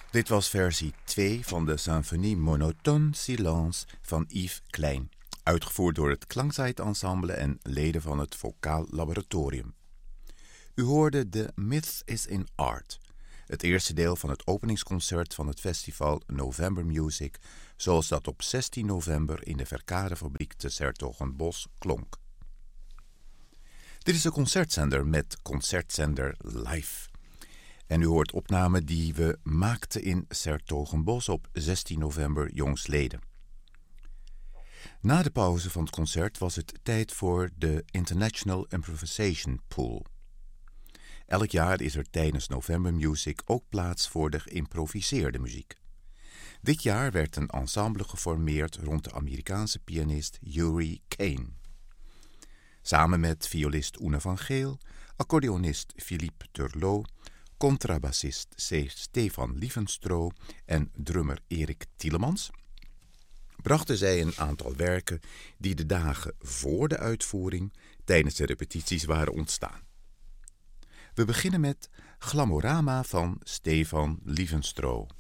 Dit was versie 2 van de Symphonie Monotone Silence van Yves Klein, uitgevoerd door het Klangzijdensemble en leden van het Vocaal Laboratorium. U hoorde The Myth is in Art, het eerste deel van het openingsconcert van het festival November Music, zoals dat op 16 november in de Verkadefabriek te 's-Hertogenbosch klonk. Dit is de concertzender met Concertzender Live. En u hoort opnamen die we maakten in 's-Hertogenbosch op 16 november jongstleden. Na de pauze van het concert was het tijd voor de International Improvisation Pool. Elk jaar is er tijdens November Music ook plaats voor de geïmproviseerde muziek. Dit jaar werd een ensemble geformeerd rond de Amerikaanse pianist Yuri Kane. Samen met violist Oene van Geel, accordeonist Philippe Turlot, contrabassist Stefan Lievenstro en drummer Erik Tielemans brachten zij een aantal werken die de dagen voor de uitvoering tijdens de repetities waren ontstaan. We beginnen met Glamorama van Stefan Lievenstro.